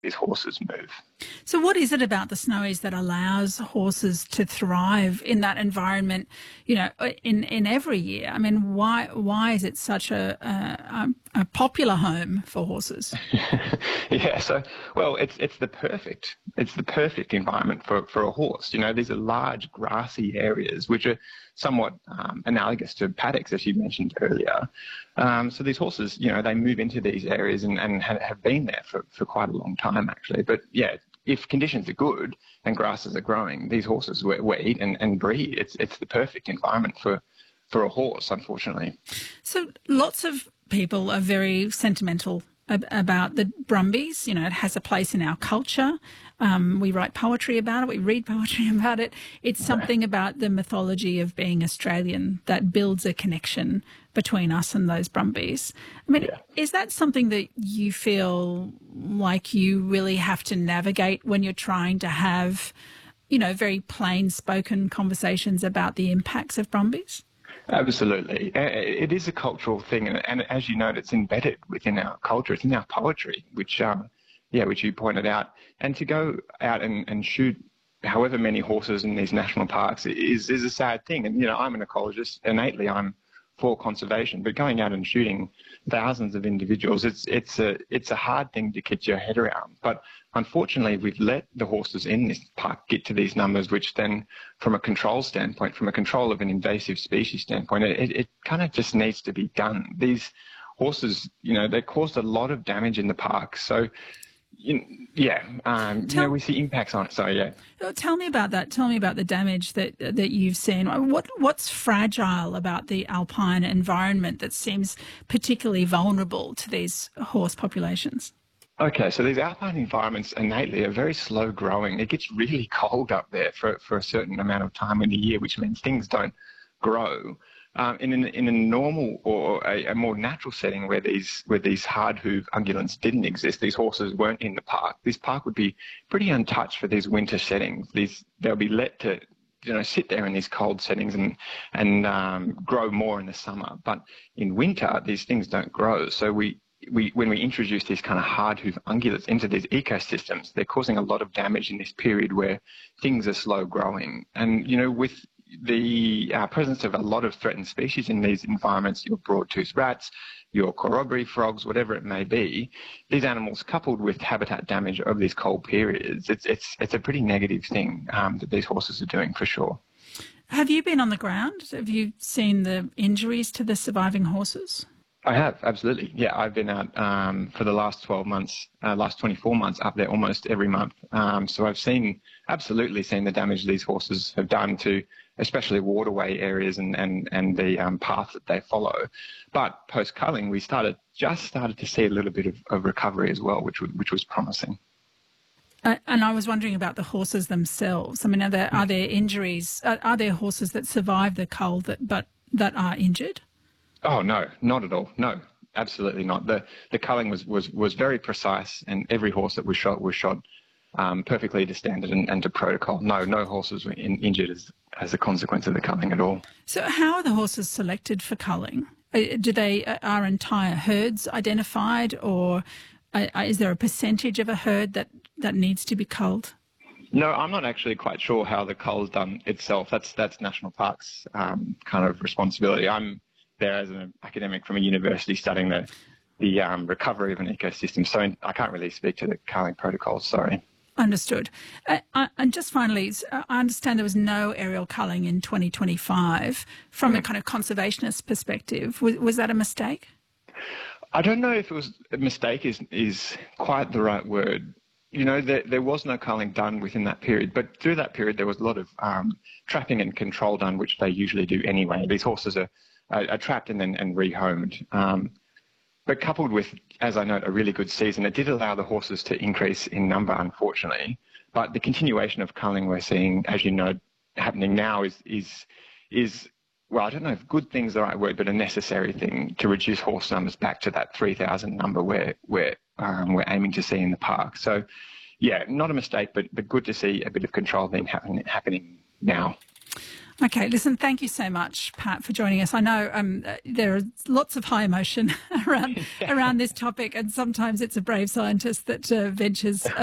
these horses move. So what is it about the Snowies that allows horses to thrive in that environment, you know, in every year? I mean, why is it such a popular home for horses? Yeah, so well, it's the perfect environment for a horse. You know, these are large grassy areas which are somewhat analogous to paddocks, as you mentioned earlier. So these horses, you know, they move into these areas and have been there for quite a long time, actually. But yeah, if conditions are good and grasses are growing, these horses will eat and breed. It's the perfect environment for a horse, unfortunately. So lots of people are very sentimental about the Brumbies. You know, it has a place in our culture. We write poetry about it. We read poetry about it. It's something about the mythology of being Australian that builds a connection between us and those Brumbies. I mean, is that something that you feel like you really have to navigate when you're trying to have, you know, very plain spoken conversations about the impacts of Brumbies? Absolutely. It is a cultural thing, and as you note, it's embedded within our culture. It's in our poetry, which you pointed out. And to go out and shoot however many horses in these national parks is a sad thing. And, you know, I'm an ecologist. Innately, I'm for conservation, but going out and shooting thousands of individuals, it's a hard thing to get your head around. But unfortunately, we've let the horses in this park get to these numbers, which then, from a control standpoint, from a control of an invasive species standpoint, it kind of just needs to be done. These horses, you know, they caused a lot of damage in the park. So, you know, we see impacts on it. So, yeah. Tell me about that. Tell me about the damage that you've seen. What's fragile about the alpine environment that seems particularly vulnerable to these horse populations? Okay, so these alpine environments innately are very slow growing. It gets really cold up there for a certain amount of time in the year, which means things don't grow. In a normal or a more natural setting where these hard hoof ungulates didn't exist, these horses weren't in the park, this park would be pretty untouched for these winter settings. They'll be let to, you know, sit there in these cold settings and grow more in the summer. But in winter, these things don't grow. So when we introduce these kind of hard hoof ungulates into these ecosystems, they're causing a lot of damage in this period where things are slow growing. And, you know, with the presence of a lot of threatened species in these environments, your broad-toothed rats, your corroboree frogs, whatever it may be, these animals, coupled with habitat damage over these cold periods, it's a pretty negative thing that these horses are doing for sure. Have you been on the ground? Have you seen the injuries to the surviving horses? I have, absolutely. Yeah, I've been out for the last 12 months, last 24 months, up there almost every month. So I've absolutely seen the damage these horses have done to especially waterway areas and the path that they follow. But post-culling, we just started to see a little bit of recovery as well, which was promising. And I was wondering about the horses themselves. I mean, are there injuries? Are there horses that survive the cull that are injured? Oh, no, not at all. No, absolutely not. The culling was very precise, and every horse that was shot perfectly to standard and to protocol. No horses were injured as a consequence of the culling at all. So how are the horses selected for culling? Are entire herds identified, or is there a percentage of a herd that needs to be culled? No, I'm not actually quite sure how the cull is done itself. That's National Parks kind of responsibility. I'm there as an academic from a university studying the recovery of an ecosystem, so I can't really speak to the culling protocols, sorry. Understood. And just finally, I understand there was no aerial culling in 2025. From a kind of conservationist perspective, was that a mistake? I don't know if it was a mistake is quite the right word. You know, there was no culling done within that period, but through that period there was a lot of trapping and control done, which they usually do anyway. These horses are trapped and rehomed. But coupled with, as I note, a really good season, it did allow the horses to increase in number, unfortunately. But the continuation of culling we're seeing, as you know, happening now is well, I don't know if good thing's the right word, but a necessary thing to reduce horse numbers back to that 3,000 number we're aiming to see in the park. So, yeah, not a mistake, but good to see a bit of control happening now. Okay, listen, thank you so much, Pat, for joining us. I know there are lots of high emotion around this topic, and sometimes it's a brave scientist that ventures